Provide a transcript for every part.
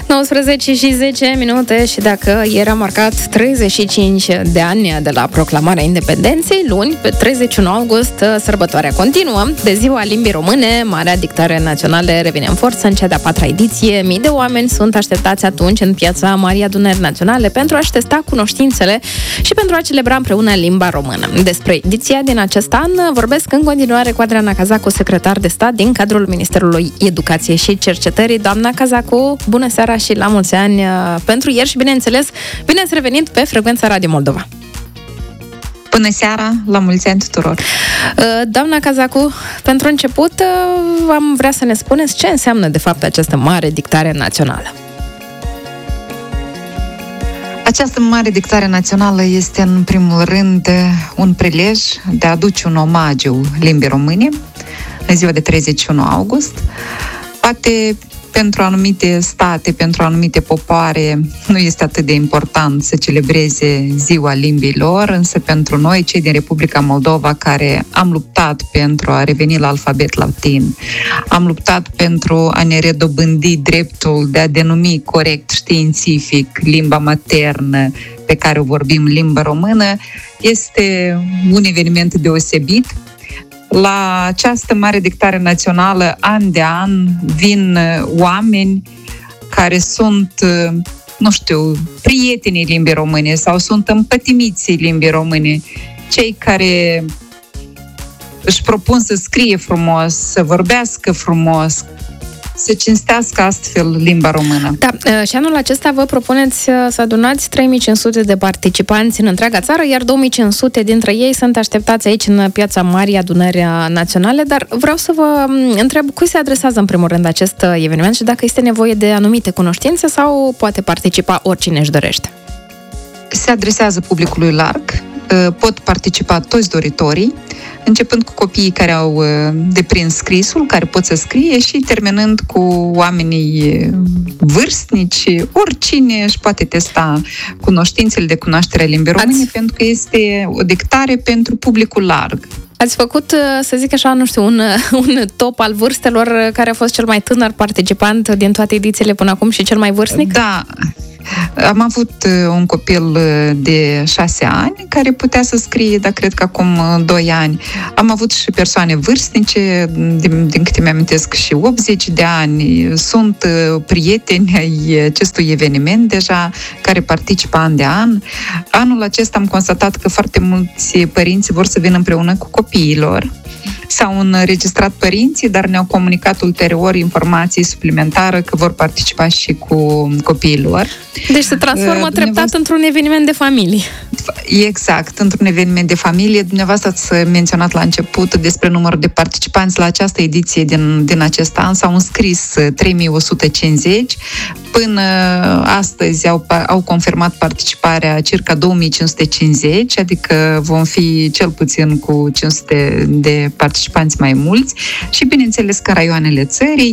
19 și 10 minute și dacă ieri a marcat 35 de ani de la proclamarea independenței, luni, pe 31 august, sărbătoarea continuă. De ziua limbii române, Marea Dictare Națională revine în forță în cea de-a 4-a ediție. Mii de oameni sunt așteptați atunci în piața Marii Adunări Naționale pentru a-și testa cunoștințele și pentru a celebra împreună limba română. Despre ediția din acest an vorbesc în continuare cu Adriana Cazacu, secretar de stat din cadrul Ministerului Educației și Cercetării. Doamna Cazacu, bună seara și la mulți ani pentru ieri și, bineînțeles, bine ați revenit pe frecvența Radio Moldova. Bună seara, la mulți ani tuturor! Doamna Cazacu, pentru început am vrea să ne spuneți ce înseamnă de fapt această Mare Dictare Națională. Această Mare Dictare Națională este în primul rând un prilej de a aduce un omagiu limbii române în ziua de 31 august. Poate pentru anumite state, pentru anumite popoare, nu este atât de important să celebreze ziua limbii lor, însă pentru noi, cei din Republica Moldova, care am luptat pentru a reveni la alfabet latin, am luptat pentru a ne redobândi dreptul de a denumi corect științific limba maternă pe care o vorbim, limba română, este un eveniment deosebit. La această Mare Dictare Națională, an de an, vin oameni care sunt, prietenii limbii române sau sunt împătimiții limbii române, cei care își propun să scrie frumos, să vorbească frumos, să cinstească astfel limba română. Da, și anul acesta vă propuneți să adunați 3500 de participanți în întreaga țară, iar 2500 dintre ei sunt așteptați aici în piața Marii Adunări Naționale, dar vreau să vă întreb cui se adresează în primul rând acest eveniment și dacă este nevoie de anumite cunoștințe sau poate participa oricine își dorește. Se adresează publicului larg, pot participa toți doritorii, începând cu copiii care au deprins scrisul, care pot să scrie, și terminând cu oamenii vârstnici. Oricine își poate testa cunoștințele de cunoaștere a limbii române, pentru că este o dictare pentru publicul larg. Ați făcut, să zic așa, un top al vârstelor, care a fost cel mai tânăr participant din toate edițiile până acum și cel mai vârstnic? Da. Am avut un copil de 6 ani care putea să scrie, dar cred că acum 2 ani. Am avut și persoane vârstnice, din câte mi-amintesc, și 80 de ani. Sunt prieteni ai acestui eveniment deja, care participă an de an. Anul acesta am constatat că foarte mulți părinți vor să vină împreună cu copiilor. S-au înregistrat părinții, dar ne-au comunicat ulterior informații suplimentară că vor participa și cu copiii lor. Deci se transformă treptat într-un eveniment de familie. Exact, într-un eveniment de familie. Dumneavoastră ați menționat la început despre numărul de participanți la această ediție din acest an. S-au înscris 3150. Până astăzi au confirmat participarea circa 2550, adică vom fi cel puțin cu 500 de participanți mai mulți și, bineînțeles, că raioanele țării,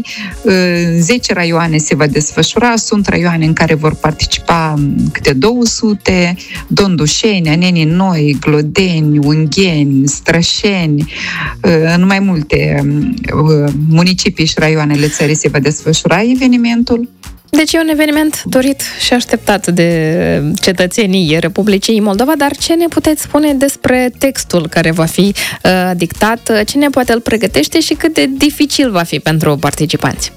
10 raioane se va desfășura, sunt raioane în care vor participa câte 200, Dondușeni, Anenii Noi, Glodeni, Ungheni, Strășeni, în mai multe municipii și raioanele țării se va desfășura evenimentul. Deci e un eveniment dorit și așteptat de cetățenii Republicii Moldova, dar ce ne puteți spune despre textul care va fi dictat? Cine poate îl pregătește și cât de dificil va fi pentru participanți?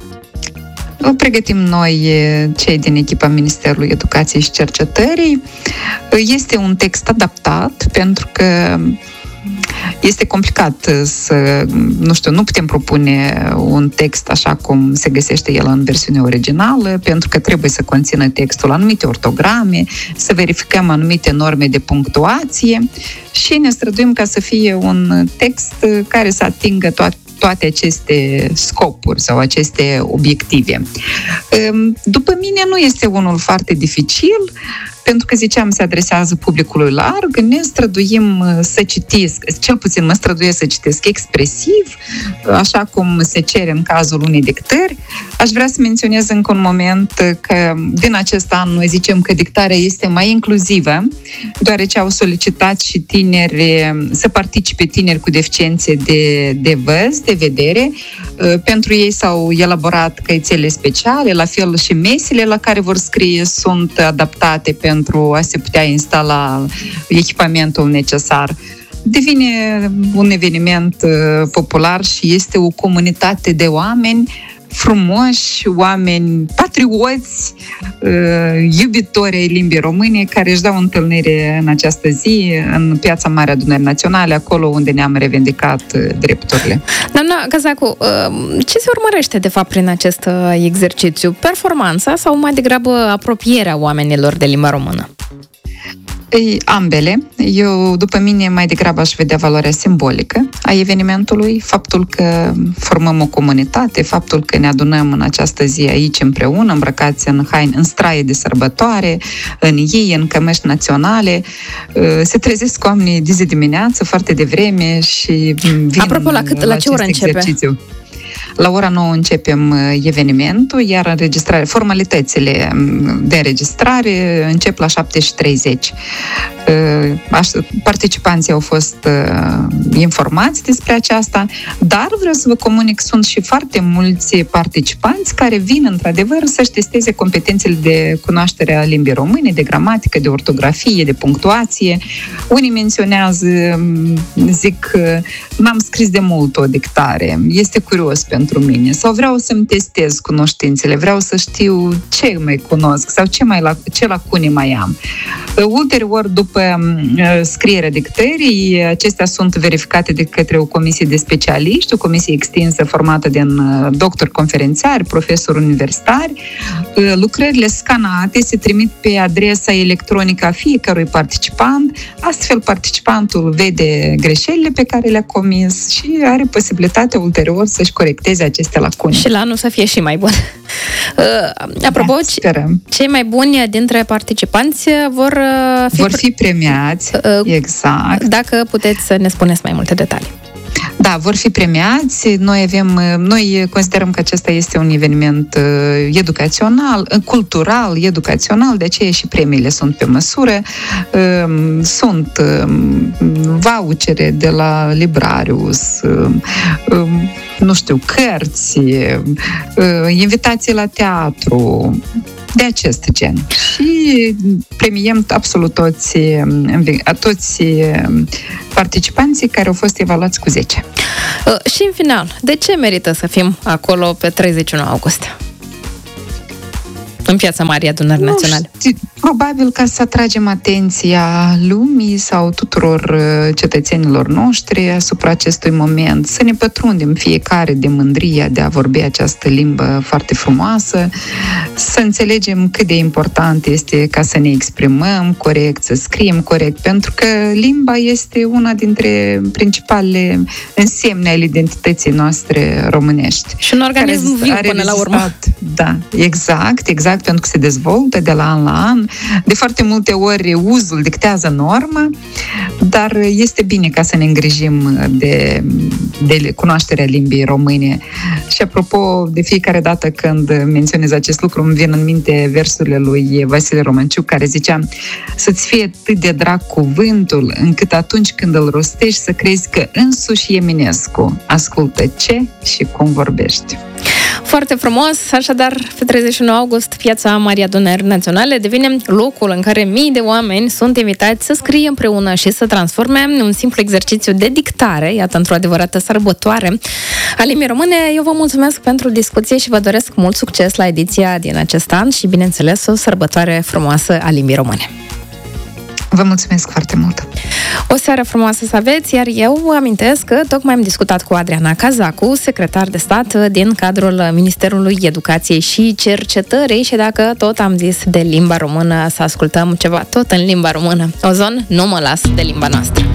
Îl pregătim noi, cei din echipa Ministerului Educației și Cercetării. Este un text adaptat, pentru că este complicat să, nu putem propune un text așa cum se găsește el în versiunea originală, pentru că trebuie să conțină textul anumite ortograme, să verificăm anumite norme de punctuație și ne străduim ca să fie un text care să atingă toate aceste scopuri sau aceste obiective. După mine nu este unul foarte dificil. pentru că, ziceam, se adresează publicului larg, ne străduim să citesc, cel puțin mă străduiesc să citesc expresiv, așa cum se cere în cazul unei dictări. Aș vrea să menționez încă un moment că din acest an noi zicem că dictarea este mai inclusivă, deoarece au solicitat și tineri să participe, tineri cu deficiențe de văz, de vedere. Pentru ei s-au elaborat căițele speciale, la fel și mesele la care vor scrie sunt adaptate pentru a se putea instala echipamentul necesar. Devine un eveniment popular și este o comunitate de oameni frumoși, oameni patrioți, iubitori ai limbii române, care își dau întâlnire în această zi în Piața Mare Adunării Naționale, acolo unde ne-am revendicat drepturile. Doamna Cazacu, ce se urmărește de fapt prin acest exercițiu? Performanța sau mai degrabă apropierea oamenilor de limba română? Ambele. Eu, după mine, mai degrabă aș vedea valoarea simbolică a evenimentului, faptul că formăm o comunitate, faptul că ne adunăm în această zi aici împreună, îmbrăcați în haine, în straie de sărbătoare, în ei, în cămăși naționale. Se trezesc oamenii de zi dimineață, foarte devreme și vin. Apropo, la ce oră începe? Exercițiu. La ora 9 începem evenimentul, iar formalitățile de înregistrare încep la 7:30. Participanții au fost informați despre aceasta, dar vreau să vă comunic, sunt și foarte mulți participanți care vin într-adevăr să-și testeze competențele de cunoaștere a limbii române, de gramatică, de ortografie, de punctuație. Unii menționează, zic, m-am scris de mult o dictare, este curios pentru mine, sau vreau să-mi testez cunoștințele, vreau să știu ce mai cunosc sau ce lacune mai am. Ulterior, după scrierea dictării, acestea sunt verificate de către o comisie de specialiști, o comisie extinsă formată din doctori conferențiari, profesori universitari. Lucrările scanate se trimit pe adresa electronică a fiecărui participant, astfel participantul vede greșelile pe care le-a comis și are posibilitatea ulterior să-și corecteze aceste lacune. Și la anul să fie și mai bun. Apropo, cei mai buni dintre participanți vor fi premiați, exact. Dacă puteți să ne spuneți mai multe detalii. Da, vor fi premiați. Noi considerăm că acesta este un eveniment educațional, cultural, educațional, de aceea și premiile sunt pe măsură. Sunt vouchere de la Librarius, nu știu, cărți, invitații la teatru, de acest gen. Și premiem absolut toți participanții care au fost evaluați cu 10. Și în final, de ce merită să fim acolo pe 31 august? În Piața Mare Adunării Naționale. Probabil ca să atragem atenția lumii sau tuturor cetățenilor noștri asupra acestui moment, să ne pătrundem fiecare de mândria de a vorbi această limbă foarte frumoasă, să înțelegem cât de important este ca să ne exprimăm corect, să scriem corect, pentru că limba este una dintre principalele însemne ale identității noastre românești. Și un organism viu până la urmă. Da, exact, pentru că se dezvoltă de la an la an. De foarte multe ori uzul dictează norma, dar este bine ca să ne îngrijim de cunoașterea limbii române. Și apropo, de fiecare dată când menționez acest lucru, îmi vin în minte versurile lui Vasile Romanciuc, care zicea: să-ți fie atât de drag cuvântul, încât atunci când îl rostești să crezi că însuși Eminescu ascultă ce și cum vorbești. Foarte frumos, așadar, pe 31 august, Piața Mare Adunării Naționale devine locul în care mii de oameni sunt invitați să scrie împreună și să transforme un simplu exercițiu de dictare, iată, într-o adevărată sărbătoare a limbii române. Eu vă mulțumesc pentru discuție și vă doresc mult succes la ediția din acest an și, bineînțeles, o sărbătoare frumoasă a limbii române. Vă mulțumesc foarte mult! O seară frumoasă să aveți, iar eu amintesc că tocmai am discutat cu Adriana Cazacu, secretar de stat din cadrul Ministerului Educației și Cercetării, și dacă tot am zis de limba română, să ascultăm ceva tot în limba română. Ozon, nu mă las de limba noastră!